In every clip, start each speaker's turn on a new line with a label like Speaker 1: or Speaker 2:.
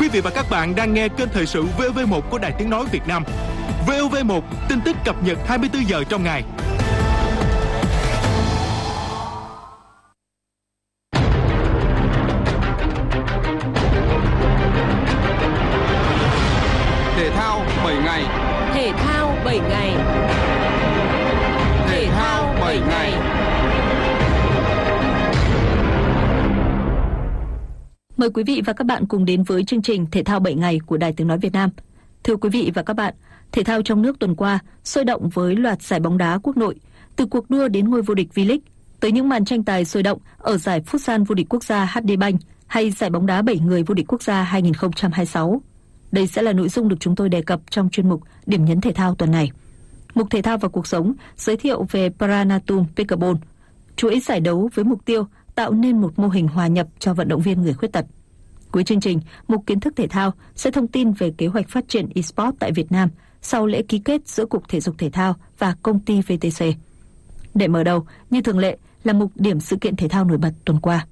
Speaker 1: Quý vị và các bạn đang nghe kênh thời sự VOV1 của Đài Tiếng nói Việt Nam. VOV1, tin tức cập nhật 24 giờ trong ngày.
Speaker 2: Thể thao 7 ngày.
Speaker 3: Thể thao 7 ngày. Thể thao 7 ngày.
Speaker 4: Mời quý vị và các bạn cùng đến với chương trình Thể thao 7 ngày của Đài Tiếng nói Việt Nam. Thưa quý vị và các bạn, thể thao trong nước tuần qua sôi động với loạt giải bóng đá quốc nội, từ cuộc đua đến ngôi vô địch V-League tới những màn tranh tài sôi động ở giải Futsal vô địch quốc gia HD Bank hay giải bóng đá 7 người vô địch quốc gia 2026. Đây sẽ là nội dung được chúng tôi đề cập trong chuyên mục Điểm nhấn thể thao tuần này. Mục Thể thao và cuộc sống giới thiệu về Paranatum Pickleball, chuỗi giải đấu với mục tiêu tạo nên một mô hình hòa nhập cho vận động viên người khuyết tật. Cuối chương trình, mục Kiến thức thể thao sẽ thông tin về kế hoạch phát triển eSport tại Việt Nam sau lễ ký kết giữa Cục Thể dục Thể thao và công ty VTC. Để mở đầu, như thường lệ, là mục điểm sự kiện thể thao nổi bật tuần qua.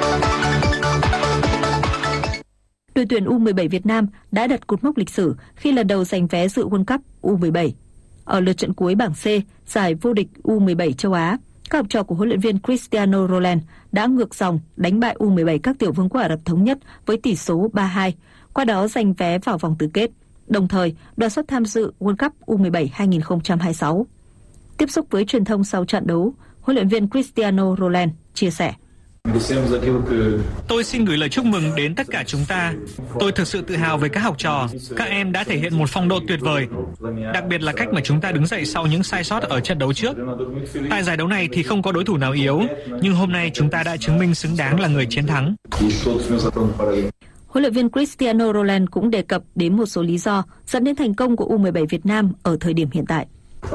Speaker 4: Đội tuyển U17 Việt Nam đã đặt cột mốc lịch sử khi lần đầu giành vé dự World Cup U17. Ở lượt trận cuối bảng C, giải vô địch U17 châu Á, các học trò của huấn luyện viên Cristiano Ronaldo đã ngược dòng đánh bại U17 các tiểu vương quốc Ả Rập Thống Nhất với tỷ số 3-2, qua đó giành vé vào vòng tứ kết, đồng thời đoạt suất tham dự World Cup U17 2026. Tiếp xúc với truyền thông sau trận đấu, huấn luyện viên Cristiano Ronaldo chia sẻ:
Speaker 5: Tôi xin gửi lời chúc mừng đến tất cả chúng ta. Tôi thực sự tự hào về các học trò. Các em đã thể hiện một phong độ tuyệt vời. Đặc biệt là cách mà chúng ta đứng dậy sau những sai sót ở trận đấu trước. Tại giải đấu này thì không có đối thủ nào yếu, nhưng hôm nay chúng ta đã chứng minh xứng đáng là người chiến thắng.
Speaker 4: Huấn luyện viên Cristiano Ronaldo cũng đề cập đến một số lý do dẫn đến thành công của U17 Việt Nam ở thời điểm hiện tại.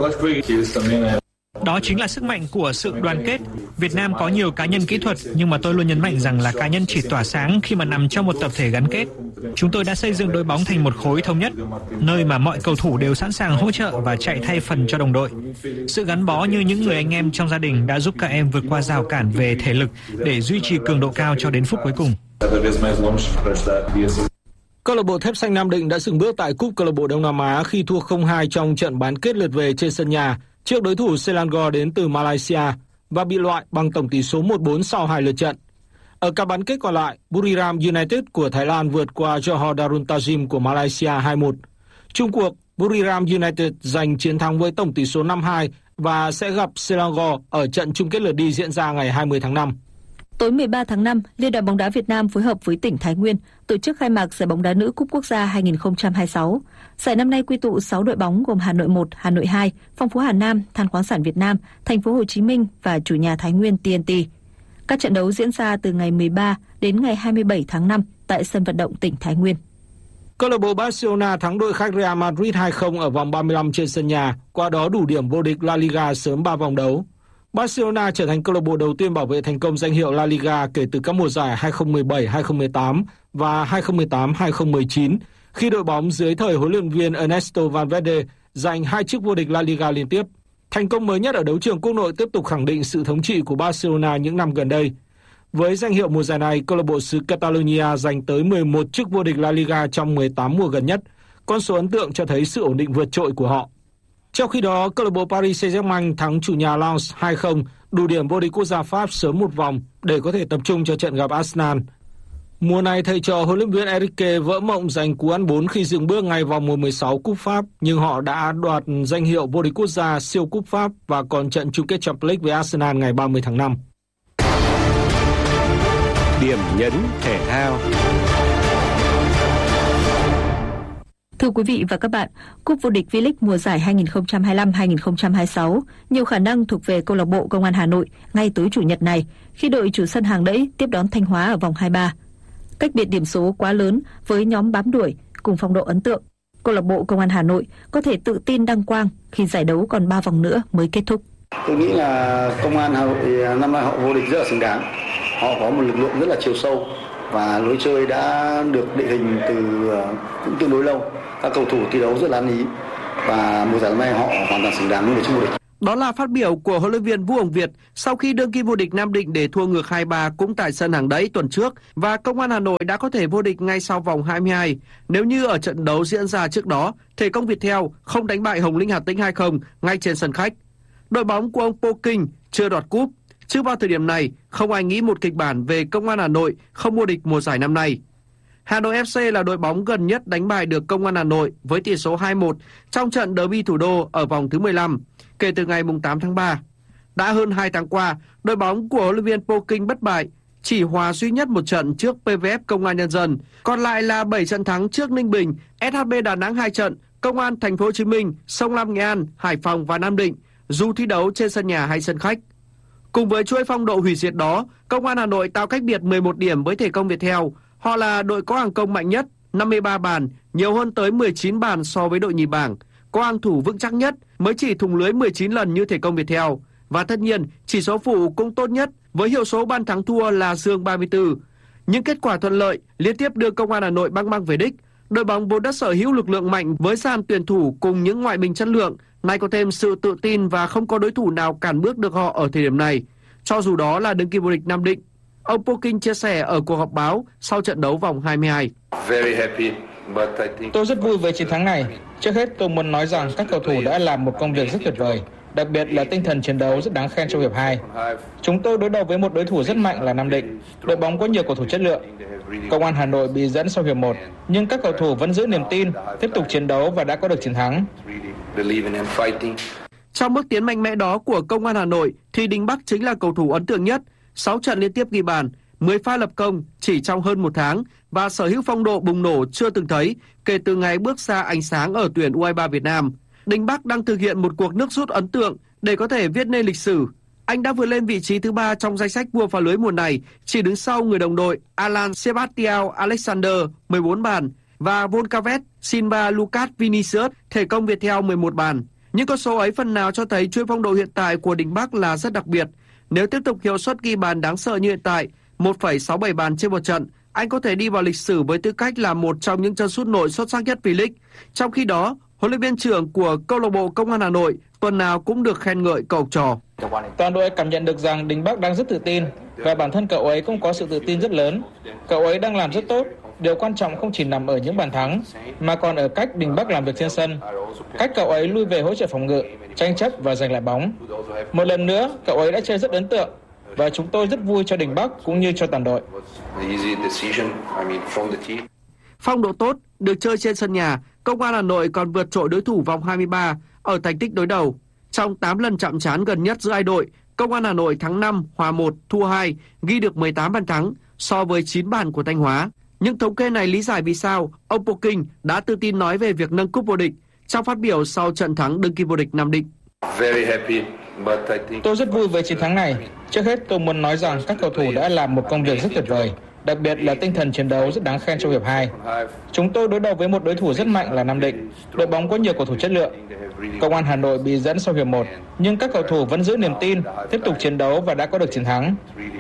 Speaker 5: Đó chính là sức mạnh của sự đoàn kết. Việt Nam có nhiều cá nhân kỹ thuật, nhưng mà tôi luôn nhấn mạnh rằng là cá nhân chỉ tỏa sáng khi mà nằm trong một tập thể gắn kết. Chúng tôi đã xây dựng đội bóng thành một khối thống nhất, nơi mà mọi cầu thủ đều sẵn sàng hỗ trợ và chạy thay phần cho đồng đội. Sự gắn bó như những người anh em trong gia đình đã giúp các em vượt qua rào cản về thể lực để duy trì cường độ cao cho đến phút cuối cùng.
Speaker 6: Câu lạc bộ Thép Xanh Nam Định đã dừng bước tại Cúp Câu lạc bộ Đông Nam Á khi thua 0-2 trong trận bán kết lượt về trên sân nhà trước đối thủ Selangor đến từ Malaysia và bị loại bằng tổng tỷ số 1-4 sau 2 lượt trận. Ở các bán kết còn lại, Buriram United của Thái Lan vượt qua Johor Darul Ta'zim của Malaysia 2-1. Chung cuộc, Buriram United giành chiến thắng với tổng tỷ số 5-2 và sẽ gặp Selangor ở trận chung kết lượt đi diễn ra ngày 20 tháng 5.
Speaker 4: Tối 13 tháng 5, Liên đoàn bóng đá Việt Nam phối hợp với tỉnh Thái Nguyên tổ chức khai mạc giải bóng đá nữ Cúp Quốc gia 2026. Giải năm nay quy tụ 6 đội bóng gồm Hà Nội 1, Hà Nội 2, Phong Phú Hà Nam, Than khoáng sản Việt Nam, Thành phố Hồ Chí Minh và chủ nhà Thái Nguyên TNT. Các trận đấu diễn ra từ ngày 13 đến ngày 27 tháng 5 tại sân vận động tỉnh Thái Nguyên.
Speaker 6: Câu lạc bộ Barcelona thắng đội khách Real Madrid 2-0 ở vòng 35 trên sân nhà, qua đó đủ điểm vô địch La Liga sớm 3 vòng đấu. Barcelona trở thành câu lạc bộ đầu tiên bảo vệ thành công danh hiệu La Liga kể từ các mùa giải 2017-2018 và 2018-2019, khi đội bóng dưới thời huấn luyện viên Ernesto Valverde giành 2 chức vô địch La Liga liên tiếp. Thành công mới nhất ở đấu trường quốc nội tiếp tục khẳng định sự thống trị của Barcelona những năm gần đây. Với danh hiệu mùa giải này, câu lạc bộ xứ Catalonia giành tới 11 chức vô địch La Liga trong 18 mùa gần nhất. Con số ấn tượng cho thấy sự ổn định vượt trội của họ. Trong khi đó, câu lạc bộ Paris Saint-Germain thắng chủ nhà Lens 2-0, đủ điểm vô địch quốc gia Pháp sớm một vòng để có thể tập trung cho trận gặp Arsenal. Mùa này, thầy trò huấn luyện viên Enrique vỡ mộng giành cú ăn 4 khi dừng bước ngay vòng 16 Cúp Pháp, nhưng họ đã đoạt danh hiệu vô địch quốc gia siêu Cúp Pháp và còn trận chung kết Champions League với Arsenal ngày 30 tháng 5.
Speaker 2: Điểm nhấn thể thao.
Speaker 4: Thưa quý vị và các bạn, Cúp vô địch V-League mùa giải 2025-2026 nhiều khả năng thuộc về câu lạc bộ Công an Hà Nội ngay tối chủ nhật này khi đội chủ sân Hàng Đẫy tiếp đón Thanh Hóa ở vòng 23. Cách biệt điểm số quá lớn với nhóm bám đuổi cùng phong độ ấn tượng, câu lạc bộ Công an Hà Nội có thể tự tin đăng quang khi giải đấu còn 3 vòng nữa mới kết thúc.
Speaker 7: Tôi nghĩ là Công an Hà Nội năm nay họ vô địch rất là xứng đáng. Họ có một lực lượng rất là chiều sâu và lối chơi đã được định hình từ cũng tương đối lâu. Các cầu thủ thi đấu rất là ăn ý và mùa giải năm nay họ hoàn toàn xứng đáng với chức vô địch.
Speaker 8: Đó là phát biểu của huấn luyện viên Vũ Hồng Việt sau khi đương kim vô địch Nam Định để thua ngược 2-3 cũng tại sân Hàng Đẫy tuần trước, và Công an Hà Nội đã có thể vô địch ngay sau vòng 22 nếu như ở trận đấu diễn ra trước đó, Thể công Viettel không đánh bại Hồng Lĩnh Hà Tĩnh 2-0 ngay trên sân khách. Đội bóng của ông Po Kinh chưa đoạt cúp, chứ vào thời điểm này không ai nghĩ một kịch bản về Công an Hà Nội không vô địch mùa giải năm nay. Hà Nội FC là đội bóng gần nhất đánh bại được Công an Hà Nội với tỷ số 2-1 trong trận derby thủ đô ở vòng thứ 15 kể từ ngày 8 tháng 3. Đã hơn 2 tháng qua, đội bóng của huấn luyện viên Po Kinh bất bại, chỉ hòa duy nhất một trận trước PVF Công an Nhân dân, còn lại là 7 trận thắng trước Ninh Bình, SHB Đà Nẵng 2 trận, Công an Thành phố Hồ Chí Minh, Sông Lam Nghệ An, Hải Phòng và Nam Định, dù thi đấu trên sân nhà hay sân khách. Cùng với chuỗi phong độ hủy diệt đó, Công an Hà Nội tạo cách biệt 11 điểm với Thể công Viettel. Họ là đội có hàng công mạnh nhất, 53 bàn, nhiều hơn tới 19 bàn so với đội nhì bảng. Có hàng thủ vững chắc nhất, mới chỉ thủng lưới 19 lần như Thể công Viettel. Và tất nhiên, chỉ số phụ cũng tốt nhất với hiệu số bàn thắng thua là dương 34. Những kết quả thuận lợi liên tiếp đưa Công an Hà Nội băng băng về đích. Đội bóng vốn đã sở hữu lực lượng mạnh với dàn tuyển thủ cùng những ngoại binh chất lượng, nay có thêm sự tự tin và không có đối thủ nào cản bước được họ ở thời điểm này, cho dù đó là đương kim vô địch Nam Định. Ông Po Kinh chia sẻ ở cuộc họp báo sau trận đấu vòng 22.
Speaker 9: Tôi rất vui với chiến thắng này. Trước hết tôi muốn nói rằng các cầu thủ đã làm một công việc rất tuyệt vời, đặc biệt là tinh thần chiến đấu rất đáng khen trong hiệp 2. Chúng tôi đối đầu với một đối thủ rất mạnh là Nam Định. Đội bóng có nhiều cầu thủ chất lượng. Công an Hà Nội bị dẫn sau hiệp 1, nhưng các cầu thủ vẫn giữ niềm tin, tiếp tục chiến đấu và đã có được chiến thắng.
Speaker 8: Trong bước tiến mạnh mẽ đó của Công an Hà Nội thì Đình Bắc chính là cầu thủ ấn tượng nhất. 6 trận liên tiếp ghi bàn, 10 pha lập công chỉ trong hơn 1 tháng và sở hữu phong độ bùng nổ chưa từng thấy kể từ ngày bước ra ánh sáng ở tuyển U23 Việt Nam. Đình Bắc đang thực hiện một cuộc nước rút ấn tượng để có thể viết nên lịch sử. Anh đã vượt lên vị trí thứ 3 trong danh sách vua phá lưới mùa này, chỉ đứng sau người đồng đội Alan Sebastião Alexander 14 bàn và Volkavet Silva Lucas Vinicius Thể công Viettel 11 bàn. Những con số ấy phần nào cho thấy chuỗi phong độ hiện tại của Đình Bắc là rất đặc biệt. Nếu tiếp tục hiệu suất ghi bàn đáng sợ như hiện tại, 1,67 bàn trên một trận, anh có thể đi vào lịch sử với tư cách là một trong những chân sút nội xuất sắc nhất V-League. Trong khi đó, huấn luyện viên trưởng của câu lạc bộ Công an Hà Nội tuần nào cũng được khen ngợi cậu trò.
Speaker 9: Toàn đội cảm nhận được rằng Đình Bắc đang rất tự tin và bản thân cậu ấy cũng có sự tự tin rất lớn. Cậu ấy đang làm rất tốt. Điều quan trọng không chỉ nằm ở những bàn thắng mà còn ở cách Đình Bắc làm việc trên sân. Cách cậu ấy lui về hỗ trợ phòng ngự, tranh chấp và giành lại bóng. Một lần nữa, cậu ấy đã chơi rất ấn tượng và chúng tôi rất vui cho Đình Bắc cũng như cho toàn đội.
Speaker 8: Phong độ tốt, được chơi trên sân nhà, Công an Hà Nội còn vượt trội đối thủ vòng 23 ở thành tích đối đầu. Trong 8 lần chạm trán gần nhất giữa hai đội, Công an Hà Nội thắng 5, hòa 1, thua 2, ghi được 18 bàn thắng so với 9 bàn của Thanh Hóa. Những thống kê này lý giải vì sao ông Po Kinh đã tự tin nói về việc nâng cúp vô địch trong phát biểu sau trận thắng đương kim vô địch Nam Định.
Speaker 9: Tôi rất vui với chiến thắng này. Trước hết tôi muốn nói rằng các cầu thủ đã làm một công việc rất tuyệt vời, đặc biệt là tinh thần chiến đấu rất đáng khen trong hiệp 2. Chúng tôi đối đầu với một đối thủ rất mạnh là Nam Định. Đội bóng có nhiều cầu thủ chất lượng. Công an Hà Nội bị dẫn sau hiệp 1, nhưng các cầu thủ vẫn giữ niềm tin, tiếp tục chiến đấu và đã có được chiến thắng.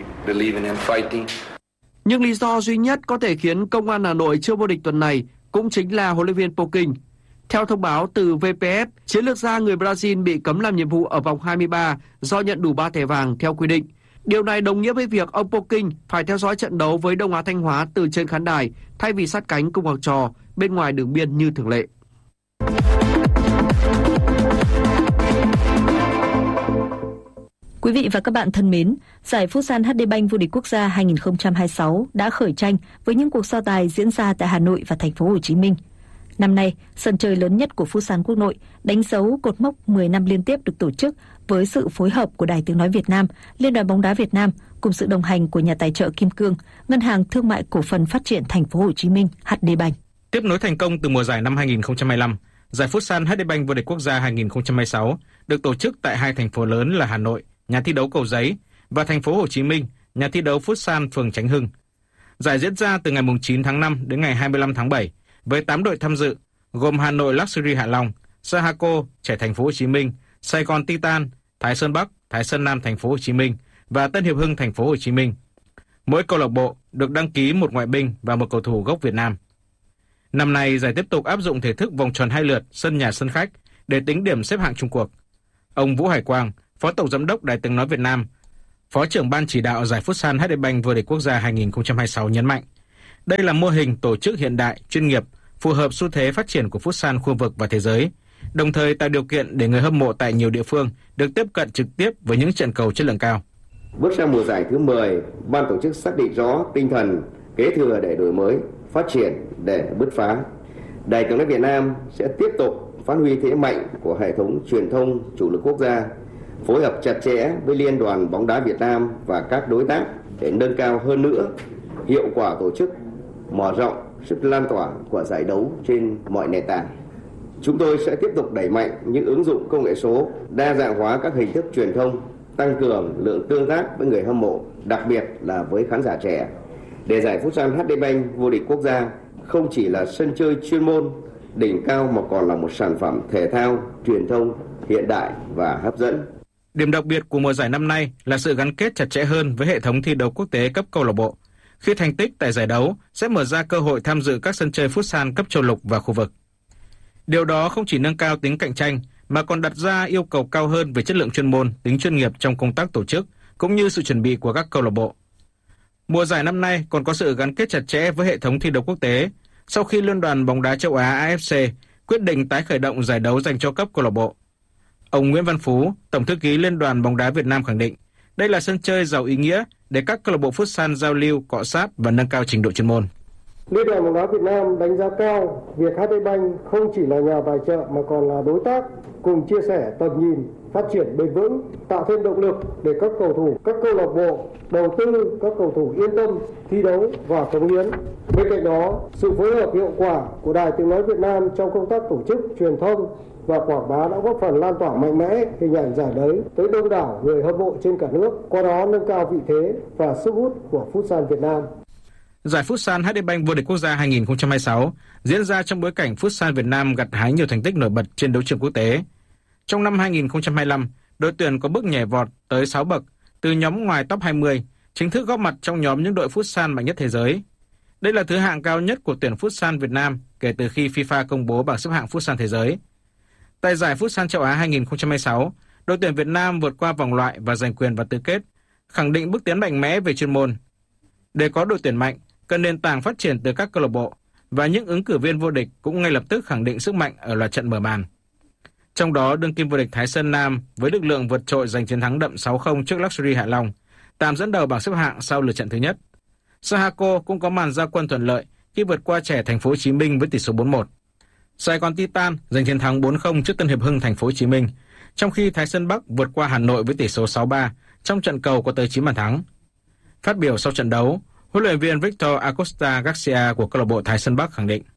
Speaker 8: Nhưng lý do duy nhất có thể khiến Công an Hà Nội chưa vô địch tuần này cũng chính là huấn luyện viên Po Kinh. Theo thông báo từ VPF, chiến lược gia người Brazil bị cấm làm nhiệm vụ ở vòng 23 do nhận đủ 3 thẻ vàng theo quy định. Điều này đồng nghĩa với việc ông Po Kinh phải theo dõi trận đấu với Đông Á Thanh Hóa từ trên khán đài thay vì sát cánh cùng học trò bên ngoài đường biên như thường lệ.
Speaker 4: Quý vị và các bạn thân mến, giải Futsal HD Bank vô địch quốc gia 2026 đã khởi tranh với những cuộc so tài diễn ra tại Hà Nội và Thành phố Hồ Chí Minh. Năm nay, sân chơi lớn nhất của Futsal quốc nội đánh dấu cột mốc 10 năm liên tiếp được tổ chức với sự phối hợp của Đài Tiếng nói Việt Nam, Liên đoàn bóng đá Việt Nam cùng sự đồng hành của nhà tài trợ Kim Cương, Ngân hàng Thương mại Cổ phần Phát triển Thành phố Hồ Chí Minh HD Bank.
Speaker 10: Tiếp nối thành công từ mùa giải năm 2025, giải Futsal HD Bank vô địch quốc gia 2026 được tổ chức tại 2 thành phố lớn là Hà Nội, nhà thi đấu Cầu Giấy, và Thành phố Hồ Chí Minh, nhà thi đấu Futsal phường Chánh Hưng. Giải diễn ra từ ngày 9 tháng 5 đến ngày 25 tháng 7 với 8 đội tham dự, gồm Hà Nội Luxury Hạ Long, Sahaco Trẻ Thành phố Hồ Chí Minh, Sài Gòn Titan, Thái Sơn Bắc, Thái Sơn Nam Thành phố Hồ Chí Minh và Tân Hiệp Hưng Thành phố Hồ Chí Minh. Mỗi câu lạc bộ được đăng ký một ngoại binh và một cầu thủ gốc Việt Nam. Năm nay, giải tiếp tục áp dụng thể thức vòng tròn 2 lượt sân nhà sân khách để tính điểm xếp hạng chung cuộc. Ông Vũ Hải Quang, Phó Tổng Giám đốc Đài Tiếng nói Việt Nam, Phó trưởng Ban chỉ đạo giải Futsal HD Bank vô địch quốc gia 2026 nhấn mạnh, đây là mô hình tổ chức hiện đại, chuyên nghiệp, phù hợp xu thế phát triển của Futsal khu vực và thế giới, đồng thời tạo điều kiện để người hâm mộ tại nhiều địa phương được tiếp cận trực tiếp với những trận cầu chất lượng cao.
Speaker 11: Bước sang mùa giải thứ 10, ban tổ chức xác định rõ tinh thần kế thừa để đổi mới, phát triển để bứt phá. Đài Tiếng nói Việt Nam sẽ tiếp tục phát huy thế mạnh của hệ thống truyền thông chủ lực quốc gia, phối hợp chặt chẽ với Liên đoàn bóng đá Việt Nam và các đối tác để nâng cao hơn nữa hiệu quả tổ chức, mở rộng sức lan tỏa của giải đấu trên mọi nền tảng. Chúng tôi sẽ tiếp tục đẩy mạnh những ứng dụng công nghệ số, đa dạng hóa các hình thức truyền thông, tăng cường lượng tương tác với người hâm mộ, đặc biệt là với khán giả trẻ, để giải Futsal HD Bank vô địch quốc gia không chỉ là sân chơi chuyên môn đỉnh cao mà còn là một sản phẩm thể thao, truyền thông hiện đại và hấp dẫn.
Speaker 10: Điểm đặc biệt của mùa giải năm nay là sự gắn kết chặt chẽ hơn với hệ thống thi đấu quốc tế cấp câu lạc bộ, khi thành tích tại giải đấu sẽ mở ra cơ hội tham dự các sân chơi Futsal cấp châu lục và khu vực. Điều đó không chỉ nâng cao tính cạnh tranh mà còn đặt ra yêu cầu cao hơn về chất lượng chuyên môn, tính chuyên nghiệp trong công tác tổ chức cũng như sự chuẩn bị của các câu lạc bộ. Mùa giải năm nay còn có sự gắn kết chặt chẽ với hệ thống thi đấu quốc tế sau khi Liên đoàn bóng đá châu Á AFC quyết định tái khởi động giải đấu dành cho cấp câu lạc bộ. Ông Nguyễn Văn Phú, Tổng thư ký Liên đoàn bóng đá Việt Nam khẳng định, đây là sân chơi giàu ý nghĩa để các câu lạc bộ Futsal giao lưu, cọ sát và nâng cao trình độ chuyên môn.
Speaker 12: Liên đoàn bóng đá Việt Nam đánh giá cao việc HD Bank không chỉ là nhà tài trợ mà còn là đối tác cùng chia sẻ tầm nhìn phát triển bền vững, tạo thêm động lực để các cầu thủ, các câu lạc bộ đầu tư, các cầu thủ yên tâm thi đấu và cống hiến. Bên cạnh đó, sự phối hợp hiệu quả của Đài Tiếng nói Việt Nam trong công tác tổ chức, truyền thông và quảng bá đã góp phần lan tỏa mạnh mẽ hình ảnh giải đấy tới đông đảo người hâm mộ trên cả nước, qua đó nâng cao vị thế và sức hút của Futsal Việt Nam.
Speaker 10: Giải Futsal HD Bank vô địch quốc gia 2026 diễn ra trong bối cảnh Futsal Việt Nam gặt hái nhiều thành tích nổi bật trên đấu trường quốc tế. Trong năm 2025, đội tuyển có bước nhảy vọt tới 6 bậc, từ nhóm ngoài top 20, chính thức góp mặt trong nhóm những đội Futsal mạnh nhất thế giới. Đây là thứ hạng cao nhất của tuyển Futsal Việt Nam kể từ khi FIFA công bố bảng xếp hạng Futsal thế giới. Tại giải Futsal châu Á 2026, đội tuyển Việt Nam vượt qua vòng loại và giành quyền vào tứ kết, khẳng định bước tiến mạnh mẽ về chuyên môn. Để có đội tuyển mạnh, cần nền tảng phát triển từ các câu lạc bộ và những ứng cử viên vô địch cũng ngay lập tức khẳng định sức mạnh ở loạt trận mở màn. Trong đó, đương kim vô địch Thái Sơn Nam với lực lượng vượt trội giành chiến thắng đậm 6-0 trước Luxury Hạ Long, tạm dẫn đầu bảng xếp hạng sau lượt trận thứ nhất. Sahako cũng có màn ra quân thuận lợi khi vượt qua Trẻ Thành phố Hồ Chí Minh với tỷ số 4-1. Sài Gòn Titan giành chiến thắng 4-0 trước Tân Hiệp Hưng Thành phố Hồ Chí Minh, trong khi Thái Sơn Bắc vượt qua Hà Nội với tỷ số 6-3 trong trận cầu có tới 9 bàn thắng. Phát biểu sau trận đấu, huấn luyện viên Victor Acosta Garcia của câu lạc bộ Thái Sơn Bắc khẳng định: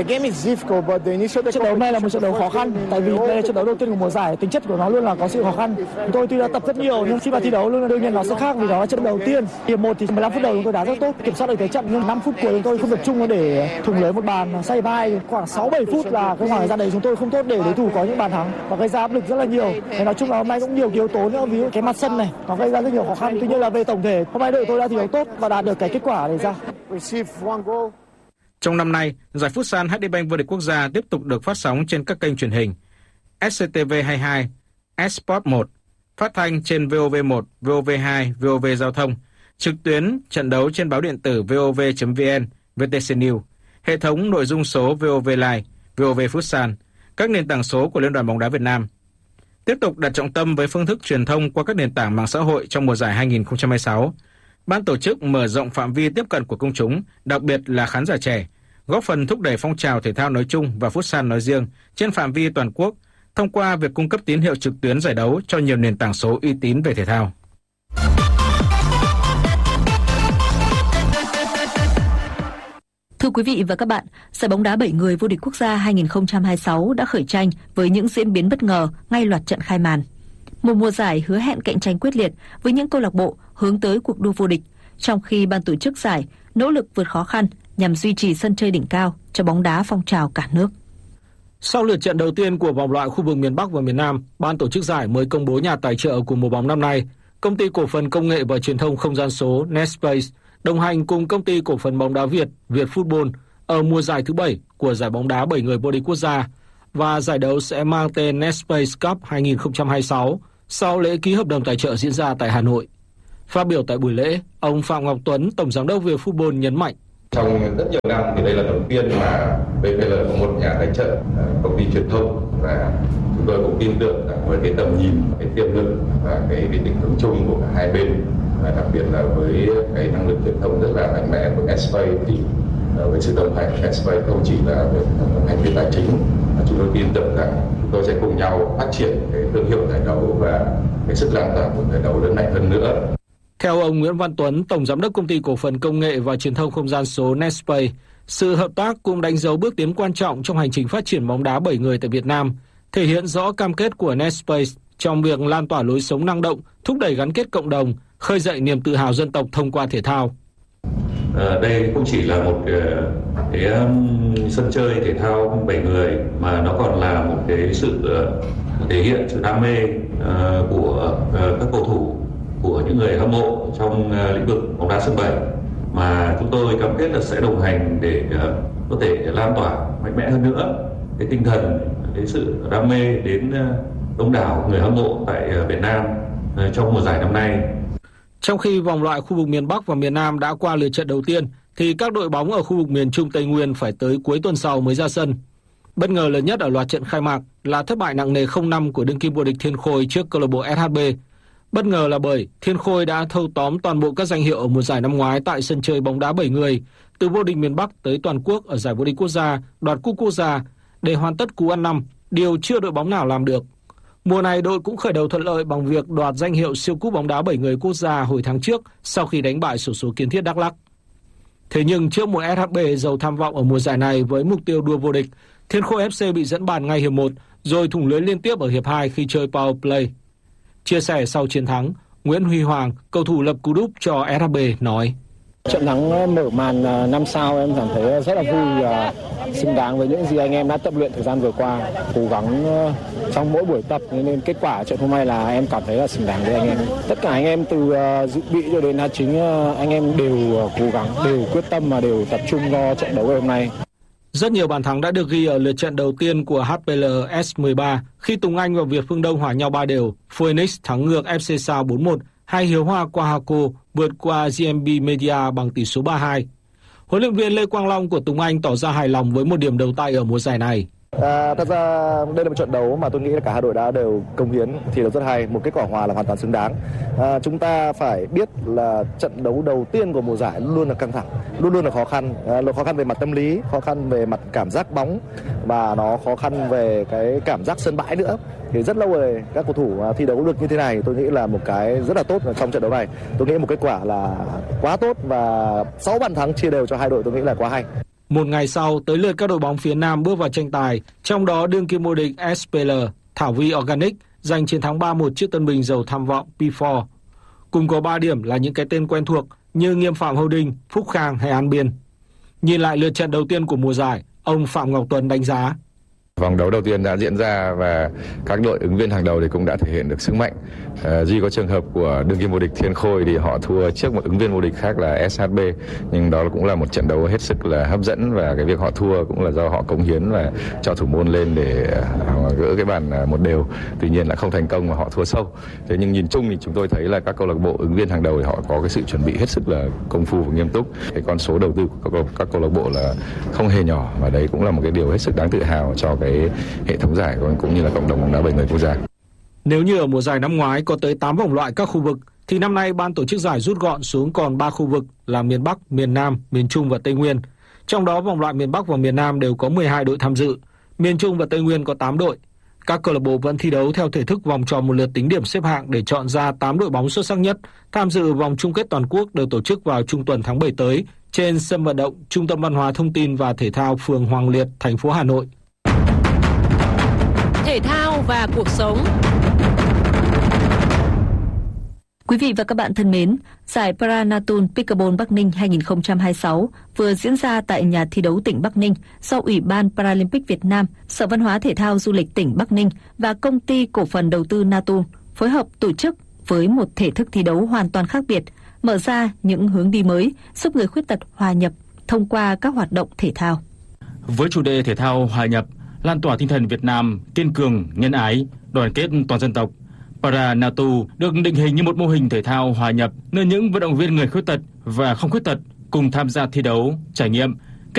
Speaker 13: Trận đấu này là một trận đấu khó khăn, tại vì đây là trận đấu đầu tiên của mùa giải, tính chất của nó luôn là có sự khó khăn. Chúng tôi tuy đã tập rất nhiều nhưng khi mà thi đấu luôn là đương nhiên nó sẽ khác vì đó là trận đầu tiên. Hiệp 1 thì 15 phút đầu chúng tôi đá rất tốt, kiểm soát được thế trận, nhưng 5 phút cuối chúng tôi không tập trung để thủng lưới một bàn. Sau hiệp 2 khoảng 6-7 phút là cái khoảng thời gian đấy chúng tôi không tốt để đối thủ có những bàn thắng và gây ra áp lực rất là nhiều. Nói chung là hôm nay cũng nhiều yếu tố nữa, ví dụ cái mặt sân này nó gây ra rất nhiều khó khăn. Tuy nhiên là về tổng thể hôm nay đội tôi đã thi đấu tốt và đạt được cái kết quả đề ra.
Speaker 10: Trong năm nay, giải Futsal HD Bank vô địch quốc gia tiếp tục được phát sóng trên các kênh truyền hình SCTV 22, Sport 1, phát thanh trên VOV1, VOV2, VOV Giao thông, trực tuyến trận đấu trên báo điện tử vov.vn, VTC News, hệ thống nội dung số VOV Live, VOV Futsal, các nền tảng số của Liên đoàn bóng đá Việt Nam. Tiếp tục đặt trọng tâm với phương thức truyền thông qua các nền tảng mạng xã hội trong mùa giải 2026. Ban tổ chức mở rộng phạm vi tiếp cận của công chúng, đặc biệt là khán giả trẻ, góp phần thúc đẩy phong trào thể thao nói chung và Futsal nói riêng trên phạm vi toàn quốc thông qua việc cung cấp tín hiệu trực tuyến giải đấu cho nhiều nền tảng số uy tín về thể thao.
Speaker 4: Thưa quý vị và các bạn, giải bóng đá 7 người vô địch quốc gia 2026 đã khởi tranh với những diễn biến bất ngờ ngay loạt trận khai màn. Một mùa giải hứa hẹn cạnh tranh quyết liệt với những câu lạc bộ hướng tới cuộc đua vô địch, trong khi ban tổ chức giải nỗ lực vượt khó khăn nhằm duy trì sân chơi đỉnh cao cho bóng đá phong trào cả nước.
Speaker 6: Sau lượt trận đầu tiên của vòng loại khu vực miền Bắc và miền Nam, ban tổ chức giải mới công bố nhà tài trợ của mùa bóng năm nay. Công ty cổ phần công nghệ và truyền thông không gian số Netspace đồng hành cùng công ty cổ phần bóng đá Việt, Việt Football ở mùa giải thứ 7 của giải bóng đá 7 người vô địch quốc gia. và giải đấu sẽ mang tên Netspace Cup 2026 sau lễ ký hợp đồng tài trợ diễn ra tại Hà Nội. Phát biểu tại buổi lễ, ông Phạm Ngọc Tuấn, Tổng giám đốc Vietfootball nhấn mạnh.
Speaker 14: Trong rất nhiều năm thì đây là đầu tiên mà VPL có một nhà tài trợ, công ty truyền thông, và chúng tôi cũng tin tưởng rằng với cái tầm nhìn, cái tiềm lực và cái định hướng chung của cả hai bên, và đặc biệt là với cái năng lực truyền thông rất là mạnh mẽ của Netspace, thì với sự đồng hành của Netspace không chỉ là về thành viên tài chính, mà chúng tôi tin tưởng rằng chúng tôi sẽ cùng nhau phát triển cái thương hiệu giải đấu và cái sức lan tỏa của giải đấu lớn mạnh hơn nữa.
Speaker 6: Theo ông Nguyễn Văn Tuấn, Tổng giám đốc Công ty Cổ phần Công nghệ và Truyền thông Không gian số Netspace, sự hợp tác cũng đánh dấu bước tiến quan trọng trong hành trình phát triển bóng đá 7 người tại Việt Nam, thể hiện rõ cam kết của Netspace trong việc lan tỏa lối sống năng động, thúc đẩy gắn kết cộng đồng, khơi dậy niềm tự hào dân tộc thông qua thể thao.
Speaker 15: Đây không chỉ là một cái sân chơi thể thao 7 người, mà nó còn là một cái sự thể hiện sự đam mê của các cầu thủ, của những người hâm mộ trong lĩnh vực bóng đá sân 7, mà chúng tôi cam kết là sẽ đồng hành để có thể lan tỏa mạnh mẽ hơn nữa cái tinh thần, cái sự đam mê đến đông đảo người hâm mộ tại Việt Nam trong mùa giải năm nay.
Speaker 6: Trong khi vòng loại khu vực miền Bắc và miền Nam đã qua lượt trận đầu tiên, thì các đội bóng ở khu vực miền Trung Tây Nguyên phải tới cuối tuần sau mới ra sân. Bất ngờ lớn nhất ở loạt trận khai mạc là thất bại nặng nề 0-5 của đương kim vô địch Thiên Khôi trước câu lạc bộ SHB. Bất ngờ là bởi Thiên Khôi đã thâu tóm toàn bộ các danh hiệu ở mùa giải năm ngoái tại sân chơi bóng đá 7 người, từ vô địch miền Bắc tới toàn quốc ở giải vô địch quốc gia, đoạt cúp quốc gia, để hoàn tất cú ăn năm, điều chưa đội bóng nào làm được. Mùa này đội cũng khởi đầu thuận lợi bằng việc đoạt danh hiệu siêu cúp bóng đá 7 người quốc gia hồi tháng trước sau khi đánh bại xổ số Kiến Thiết Đắk Lắk. Thế nhưng trước một SHB giàu tham vọng ở mùa giải này với mục tiêu đua vô địch, Thiên Khôi FC bị dẫn bàn ngay hiệp 1 rồi thủng lưới liên tiếp ở hiệp 2 khi chơi power play. Chia sẻ sau chiến thắng, Nguyễn Huy Hoàng, cầu thủ lập cú đúp cho SHB nói:
Speaker 16: Trận thắng mở màn 5 sao em cảm thấy rất là vui và xứng đáng với những gì anh em đã tập luyện thời gian vừa qua, cố gắng trong mỗi buổi tập, nên kết quả trận hôm nay là em cảm thấy là xứng đáng với anh em. Tất cả anh em từ dự bị cho đến đá chính, anh em đều cố gắng, đều quyết tâm và đều tập trung cho trận đấu ngày hôm nay.
Speaker 6: Rất nhiều bàn thắng đã được ghi ở lượt trận đầu tiên của HPL S13 khi Tùng Anh và Việt Phương Đông hòa nhau 3 đều, Phoenix thắng ngược FC Sao 4-1, hay Hiếu Hoa Quahaco vượt qua GMB Media bằng tỷ số 3-2. Huấn luyện viên Lê Quang Long của Tùng Anh tỏ ra hài lòng với một điểm đầu tay ở mùa giải này.
Speaker 17: Thật ra đây là một trận đấu mà tôi nghĩ là cả hai đội đã đều cống hiến, thi đấu rất hay, một kết quả hòa là hoàn toàn xứng đáng. Chúng ta phải biết là trận đấu đầu tiên của mùa giải luôn là căng thẳng, luôn là khó khăn về mặt tâm lý, khó khăn về mặt cảm giác bóng, và nó khó khăn về cái cảm giác sân bãi nữa. Thì rất lâu rồi các cầu thủ thi đấu được như thế này, tôi nghĩ là một cái rất là tốt trong trận đấu này. Tôi nghĩ một kết quả là quá tốt, và 6 bàn thắng chia đều cho hai đội tôi nghĩ là quá hay.
Speaker 6: Một ngày sau, tới lượt các đội bóng phía Nam bước vào tranh tài, trong đó đương kim vô địch SPL, Thảo Vi Organic giành chiến thắng 3-1 trước Tân Bình giàu tham vọng P4. Cùng có 3 điểm là những cái tên quen thuộc như Nghiêm Phạm Holding, Phúc Khang hay An Biên. Nhìn lại lượt trận đầu tiên của mùa giải, ông Phạm Ngọc Tuấn đánh giá:
Speaker 18: Vòng đấu đầu tiên đã diễn ra và các đội ứng viên hàng đầu thì cũng đã thể hiện được sức mạnh. Duy có trường hợp của đương kim vô địch Thiên Khôi thì họ thua trước một ứng viên vô địch khác là SHB, nhưng đó cũng là một trận đấu hết sức là hấp dẫn, và cái việc họ thua cũng là do họ cống hiến và cho thủ môn lên để gỡ cái bàn 1-1. Tuy nhiên là không thành công mà họ thua sâu. Thế nhưng nhìn chung thì chúng tôi thấy là các câu lạc bộ ứng viên hàng đầu thì họ có cái sự chuẩn bị hết sức là công phu và nghiêm túc. Cái con số đầu tư của các câu lạc bộ là không hề nhỏ, và đấy cũng là một cái điều hết sức đáng tự hào cho cái hệ thống giải cũng như là cộng đồng bóng đá 7 người quốc gia.
Speaker 6: Nếu như ở mùa giải năm ngoái có tới 8 vòng loại các khu vực, thì năm nay ban tổ chức giải rút gọn xuống còn 3 khu vực là miền Bắc, miền Nam, miền Trung và Tây Nguyên. Trong đó vòng loại miền Bắc và miền Nam đều có 12 đội tham dự, miền Trung và Tây Nguyên có 8 đội. Các câu lạc bộ vẫn thi đấu theo thể thức vòng tròn một lượt tính điểm xếp hạng để chọn ra 8 đội bóng xuất sắc nhất tham dự vòng chung kết toàn quốc được tổ chức vào trung tuần tháng 7 tới trên sân vận động Trung tâm Văn hóa Thông tin và Thể thao phường Hoàng Liệt, thành phố Hà Nội.
Speaker 3: Thể thao và cuộc sống.
Speaker 4: Quý vị và các bạn thân mến, giải Paranatun Pickleball Bắc Ninh 2026 vừa diễn ra tại nhà thi đấu tỉnh Bắc Ninh do Ủy ban Paralympic Việt Nam, Sở Văn hóa Thể thao Du lịch tỉnh Bắc Ninh và Công ty Cổ phần Đầu tư Natun phối hợp tổ chức với một thể thức thi đấu hoàn toàn khác biệt, mở ra những hướng đi mới giúp người khuyết tật hòa nhập thông qua các hoạt động thể thao.
Speaker 19: Với chủ đề thể thao hòa nhập, lan tỏa tinh thần Việt Nam kiên cường, nhân ái, đoàn kết toàn dân tộc. Paranatu được định hình như một mô hình thể thao hòa nhập nơi những vận động viên người khuyết tật và không khuyết tật cùng tham gia thi đấu, trải nghiệm